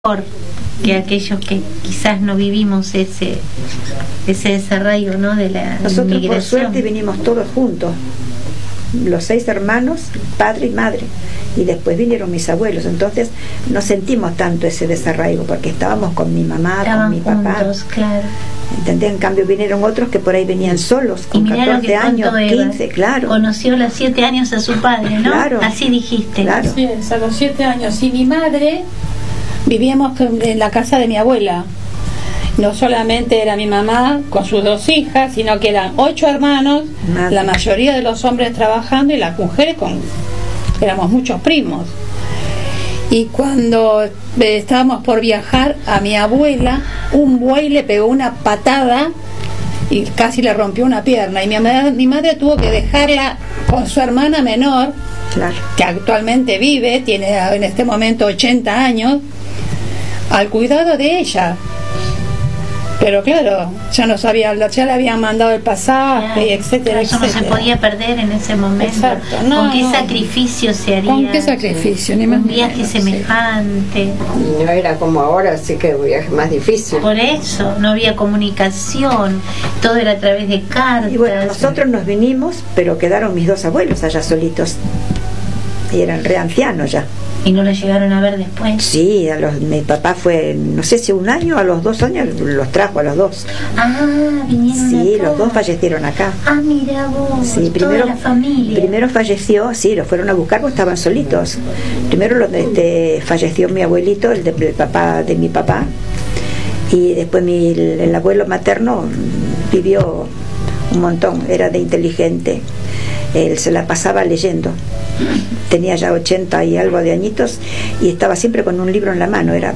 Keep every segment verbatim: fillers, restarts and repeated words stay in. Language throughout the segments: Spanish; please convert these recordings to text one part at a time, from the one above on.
que aquellos que quizás no vivimos ese ese desarraigo, ¿no?, de la Nosotros inmigración. Por suerte vinimos todos juntos, los seis hermanos, padre y madre, y después vinieron mis abuelos, entonces no sentimos tanto ese desarraigo porque estábamos con mi mamá, Estaban con mi papá, juntos, claro. ¿entendés? En cambio vinieron otros que por ahí venían solos, con catorce años, quince, claro. Conoció a los siete años a su padre, ¿no? Claro. Así dijiste. Claro. Sí, a los siete años. Y mi madre, vivíamos en la casa de mi abuela. No solamente era mi mamá con sus dos hijas, sino que eran ocho hermanos, Madre. La mayoría de los hombres trabajando y las mujeres con... éramos muchos primos. Y cuando estábamos por viajar, a mi abuela un buey le pegó una patada y casi le rompió una pierna, y mi madre, mi madre tuvo que dejarla con su hermana menor, claro, que actualmente vive, tiene en este momento ochenta años, al cuidado de ella. Pero claro, ya no sabía, ya le habían mandado el pasaje, claro, etcétera, eso etcétera. no se podía perder en ese momento. Exacto. No, ¿Con qué no. sacrificio se haría? ¿Con qué sacrificio? Ni más un ni viaje menos, semejante. Sí. No era como ahora, así que un viaje más difícil. Por eso, no había comunicación, todo era a través de cartas. Y bueno, nosotros nos vinimos, pero quedaron mis dos abuelos allá solitos. Y eran re ancianos ya. ¿Y no los llegaron a ver después? Sí, a los, mi papá fue, no sé si un año, a los dos años los trajo a los dos. Ah, vinieron Sí, acá. Los dos fallecieron acá. Ah, mira vos, sí, toda primero, la familia. Primero falleció, sí, los fueron a buscar porque estaban solitos. Primero los, este, falleció mi abuelito, el, de, el papá de mi papá, y después mi, el, el abuelo materno vivió un montón, era de inteligente. Él se la pasaba leyendo, tenía ya ochenta y algo de añitos y estaba siempre con un libro en la mano. Era...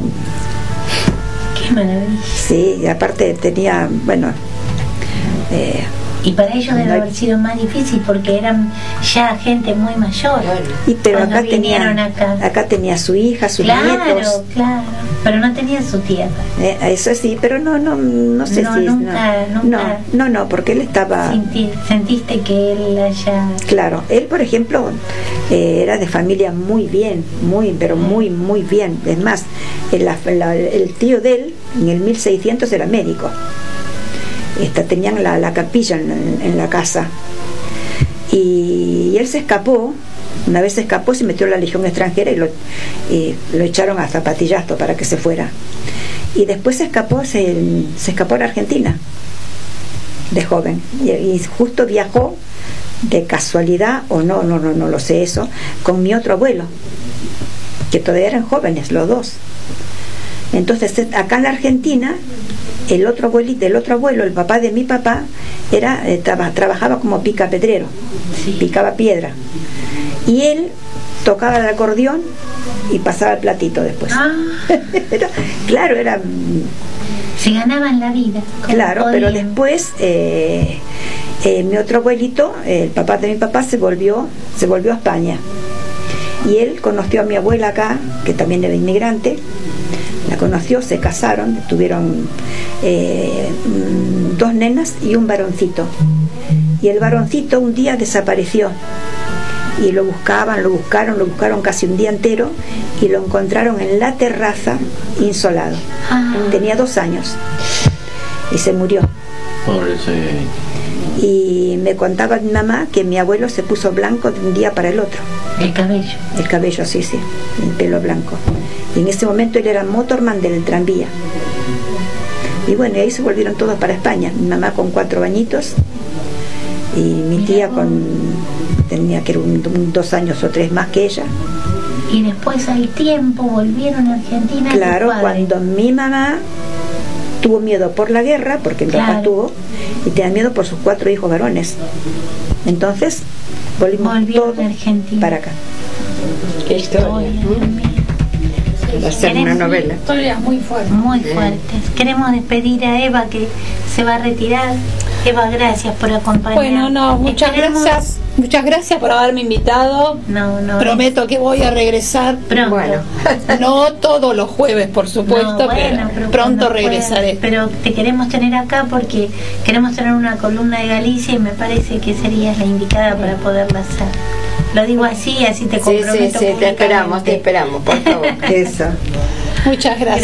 Qué maravilla. Sí, y aparte tenía, bueno... Eh, y para ellos debe haber sido más difícil porque eran ya gente muy mayor. Y pero acá tenía, acá. acá tenía su hija, sus claro, nietos. Claro, pero no tenía su tierra. Eh, eso sí, pero no, no, no sé no, si nunca, no, nunca. no, no, no, porque él estaba. Sentí, sentiste que él haya. Claro, él por ejemplo eh, era de familia muy bien, muy, pero muy, muy bien. Es más, el, la, el tío de él en el mil seiscientos era médico. Esta, tenían la, la capilla en, en la casa y, y él se escapó, una vez se escapó, se metió en la legión extranjera y lo, y lo echaron a zapatillazo para que se fuera, y después se escapó se, se escapó a la Argentina de joven y, y justo viajó de casualidad o no, no, no, no lo sé eso, con mi otro abuelo, que todavía eran jóvenes los dos. Entonces acá en la Argentina el otro abuelito, el otro abuelo, el papá de mi papá, era eh, traba, trabajaba como picapedrero, sí. Picaba piedra. Y él tocaba el acordeón y pasaba el platito después. Ah. Era, claro, era... Se ganaban la vida. Claro, podían. Pero después eh, eh, mi otro abuelito, el papá de mi papá, se volvió, se volvió a España. Y él conoció a mi abuela acá, que también era inmigrante. La conoció, se casaron, tuvieron eh, dos nenas y un varoncito. Y el varoncito un día desapareció. Y lo buscaban, lo buscaron, lo buscaron casi un día entero y lo encontraron en la terraza insolado. Ah. Tenía dos años y se murió. Pobrecito. Y me contaba mi mamá que mi abuelo se puso blanco de un día para el otro. El cabello. El cabello, sí, sí, el pelo blanco. Y en ese momento él era motorman del tranvía. Y bueno, y ahí se volvieron todos para España. Mi mamá con cuatro añitos y mi tía con tenía que era un, un, dos años o tres más que ella. Y después al tiempo volvieron a Argentina. Claro, cuando mi mamá tuvo miedo por la guerra, porque mi claro. papá tuvo, y tenía miedo por sus cuatro hijos varones. Entonces volvimos todos para acá. Qué historia. Va a ser una novela. Historias muy fuertes. Muy fuertes. Queremos despedir a Eva, que se va a retirar. Eva, gracias por acompañarnos. Bueno, no, muchas Esperemos... gracias. Muchas gracias por haberme invitado. No, no. Prometo que voy a regresar. Pronto. Bueno. No todos los jueves, por supuesto, no, bueno, pero, pero pronto regresaré. Puedas, pero te queremos tener acá porque queremos tener una columna de Galicia y me parece que serías la indicada para poderla hacer. Lo digo así, así te comprometo. Sí, sí, sí, te esperamos, te esperamos, por favor. Eso. Muchas gracias.